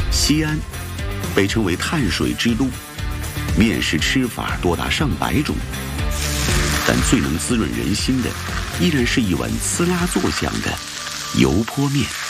西安被称为碳水之都，面食吃法多达上百种，但最能滋润人心的，依然是一碗呲啦作响的油泼面。